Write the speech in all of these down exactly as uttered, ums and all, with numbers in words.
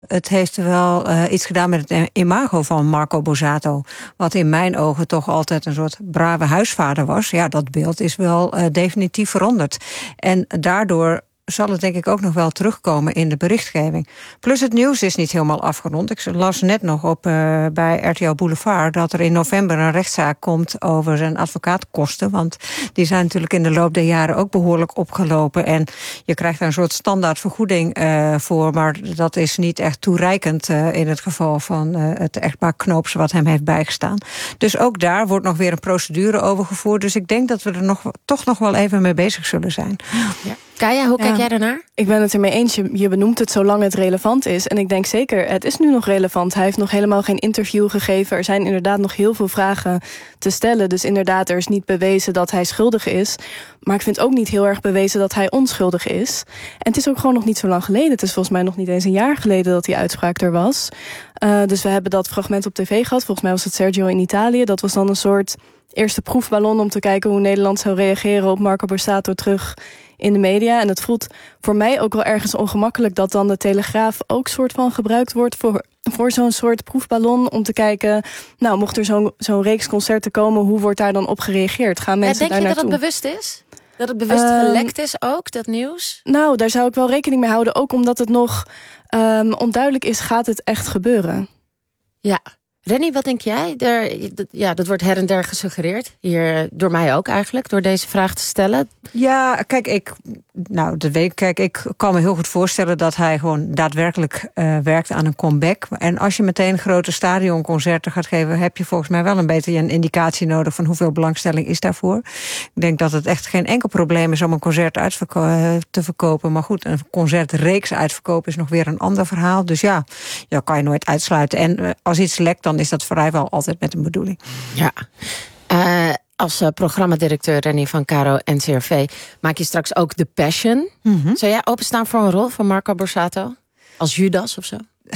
Het heeft wel uh, iets gedaan met het imago van Marco Borsato. Wat in mijn ogen toch altijd een soort brave huisvader was. Ja, dat beeld is wel uh, definitief veranderd. En daardoor zal het denk ik ook nog wel terugkomen in de berichtgeving. Plus het nieuws is niet helemaal afgerond. Ik las net nog op uh, bij R T L Boulevard dat er in november een rechtszaak komt over zijn advocaatkosten. Want die zijn natuurlijk in de loop der jaren ook behoorlijk opgelopen. En je krijgt daar een soort standaard vergoeding uh, voor. Maar dat is niet echt toereikend uh, in het geval van uh, het echtpaar Knoops wat hem heeft bijgestaan. Dus ook daar wordt nog weer een procedure over gevoerd. Dus ik denk dat we er nog, toch nog wel even mee bezig zullen zijn. Ja. Kaya, hoe kijk ja. jij daarnaar? Ik ben het ermee eens. Je, je benoemt het zolang het relevant is. En ik denk zeker, het is nu nog relevant. Hij heeft nog helemaal geen interview gegeven. Er zijn inderdaad nog heel veel vragen te stellen. Dus inderdaad, er is niet bewezen dat hij schuldig is. Maar ik vind ook niet heel erg bewezen dat hij onschuldig is. En het is ook gewoon nog niet zo lang geleden. Het is volgens mij nog niet eens een jaar geleden dat die uitspraak er was. Uh, dus we hebben dat fragment op tv gehad. Volgens mij was het Sergio in Italië. Dat was dan een soort eerste proefballon om te kijken hoe Nederland zou reageren op Marco Borsato terug in de media. En het voelt voor mij ook wel ergens ongemakkelijk dat dan de Telegraaf ook soort van gebruikt wordt voor, voor zo'n soort proefballon om te kijken, nou, mocht er zo'n zo'n reeks concerten komen, hoe wordt daar dan op gereageerd? Gaan mensen ja, denk daar je naartoe? Dat het bewust is? Dat het bewust um, gelekt is ook, dat nieuws? Nou, daar zou ik wel rekening mee houden, ook omdat het nog um, onduidelijk is, gaat het echt gebeuren? Ja. Renny, wat denk jij? Er, ja, dat wordt her en der gesuggereerd. Hier, door mij ook eigenlijk, door deze vraag te stellen. Ja, kijk, ik, nou, dat weet ik, kijk, ik kan me heel goed voorstellen dat hij gewoon daadwerkelijk uh, werkt aan een comeback. En als je meteen grote stadionconcerten gaat geven, heb je volgens mij wel een beetje een indicatie nodig van hoeveel belangstelling is daarvoor. Ik denk dat het echt geen enkel probleem is om een concert uitverko- te verkopen. Maar goed, een concertreeks uitverkopen is nog weer een ander verhaal. Dus ja, dat kan je nooit uitsluiten. En uh, als iets lekt, dan is dat vrijwel altijd met een bedoeling. Ja. Uh, als uh, programmadirecteur Renny van Caro N C R V maak je straks ook The Passion. Mm-hmm. Zou jij openstaan voor een rol van Marco Borsato? Als Judas of zo?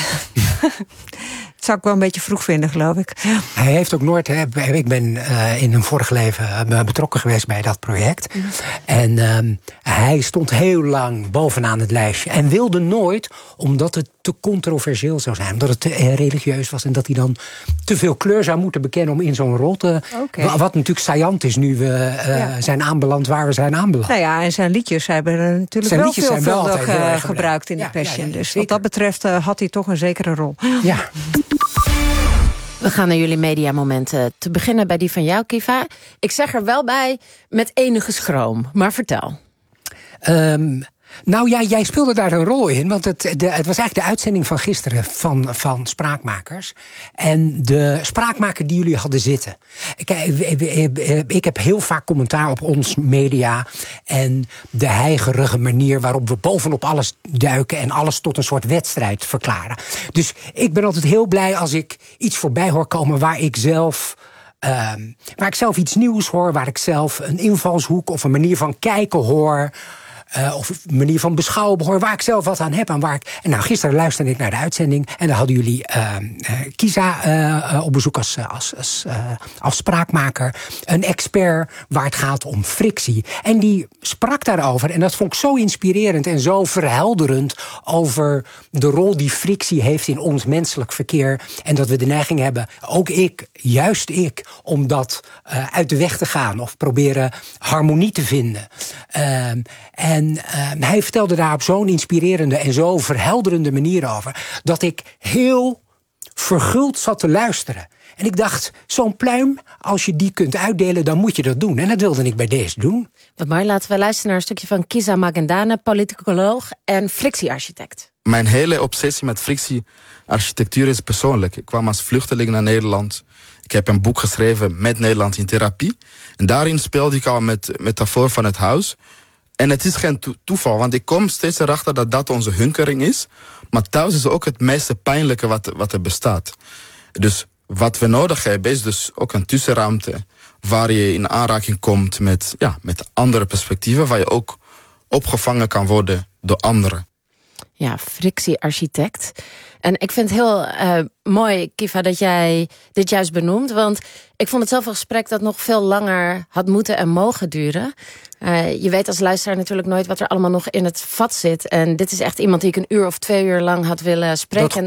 Dat zou ik wel een beetje vroeg vinden, geloof ik. Hij heeft ook nooit... Hè, ik ben uh, in een vorig leven betrokken geweest bij dat project. Mm. En um, hij stond heel lang bovenaan het lijstje. En wilde nooit, omdat het te controversieel zou zijn. Omdat het te uh, religieus was. En dat hij dan te veel kleur zou moeten bekennen om in zo'n rol te... Okay. Wat natuurlijk saillant is nu we uh, ja. zijn aanbeland waar we zijn aanbeland. Nou ja, en zijn liedjes hebben er natuurlijk zijn wel veelvuldig wel uh, gebruikt in ja, de Passion. Ja, ja, dus zeker. wat dat betreft uh, had hij toch een zekere rol. Ja. We gaan naar jullie mediamomenten. Te beginnen bij die van jou, Kiva. Ik zeg er wel bij, met enige schroom. Maar vertel. Um, nou ja, jij speelde daar een rol in. Want het, de, het was eigenlijk de uitzending van gisteren van, van Spraakmakers. En de spraakmaker die jullie hadden zitten. Ik, ik heb heel vaak commentaar op ons media. En de heigerige manier waarop we bovenop alles duiken. En alles tot een soort wedstrijd verklaren. Dus ik ben altijd heel blij als ik iets voorbij hoor komen waar ik zelf... Um, waar ik zelf iets nieuws hoor. Waar ik zelf een invalshoek of een manier van kijken hoor... Uh, of een manier van beschouwen hoor, waar ik zelf wat aan heb. En, waar ik, en nou, gisteren luisterde ik naar de uitzending... en dan hadden jullie uh, uh, Kisa uh, uh, op bezoek als, als, als, uh, als spraakmaker. Een expert waar het gaat om frictie. En die sprak daarover. En dat vond ik zo inspirerend en zo verhelderend... over de rol die frictie heeft in ons menselijk verkeer. En dat we de neiging hebben, ook ik, juist ik... om dat uh, uit de weg te gaan of proberen harmonie te vinden. Uh, en En uh, hij vertelde daar op zo'n inspirerende en zo verhelderende manier over... dat ik heel verguld zat te luisteren. En ik dacht, zo'n pluim, als je die kunt uitdelen, dan moet je dat doen. En dat wilde ik bij deze doen. Wat mooi, laten we luisteren naar een stukje van Kisa Magendane... politicoloog en frictiearchitect. Mijn hele obsessie met frictiearchitectuur is persoonlijk. Ik kwam als vluchteling naar Nederland. Ik heb een boek geschreven met Nederland in therapie. En daarin speelde ik al met metafoor van het huis... En het is geen to- toeval, want ik kom steeds erachter dat dat onze hunkering is. Maar thuis is ook het meest pijnlijke wat, wat er bestaat. Dus wat we nodig hebben is dus ook een tussenruimte... waar je in aanraking komt met, ja, met andere perspectieven... waar je ook opgevangen kan worden door anderen. Ja, frictiearchitect. En ik vind het heel uh, mooi, Kiva, dat jij dit juist benoemt. Want ik vond het zelf een gesprek dat nog veel langer had moeten en mogen duren. Uh, je weet als luisteraar natuurlijk nooit wat er allemaal nog in het vat zit. En dit is echt iemand die ik een uur of twee uur lang had willen spreken. Dat